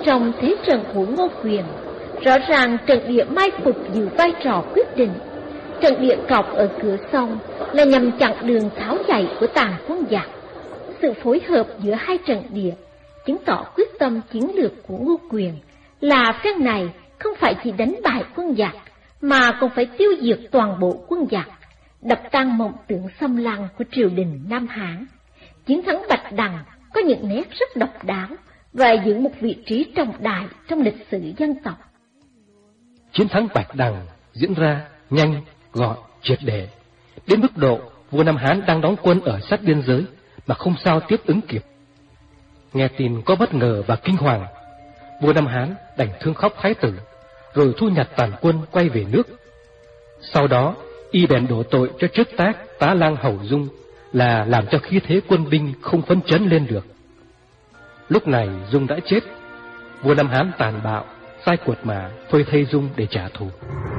Trong thế trận của Ngô Quyền, rõ ràng trận địa mai phục giữ vai trò quyết định. Trận địa cọc ở cửa sông là nhằm chặn đường tháo chạy của tàn quân giặc. Sự phối hợp giữa hai trận địa chứng tỏ quyết tâm chiến lược của Ngô Quyền là phen này không phải chỉ đánh bại quân giặc, mà còn phải tiêu diệt toàn bộ quân giặc, đập tan mộng tưởng xâm lăng của triều đình Nam Hán. Chiến thắng Bạch Đằng có những nét rất độc đáo và giữ một vị trí trọng đại trong lịch sử dân tộc. Chiến thắng Bạch Đằng diễn ra nhanh, gọn, triệt để, đến mức độ vua Nam Hán đang đóng quân ở sát biên giới mà không sao tiếp ứng kịp. Nghe tin có bất ngờ và kinh hoàng, vua Nam Hán đành thương khóc thái tử, rồi thu nhặt toàn quân quay về nước. Sau đó, y bèn đổ tội cho chức tác tá lang hầu Dung là làm cho khí thế quân binh không phấn chấn lên được. Lúc này Dung đã chết, vua Nam Hán tàn bạo sai Cuột Mã phơi thây Dung để trả thù.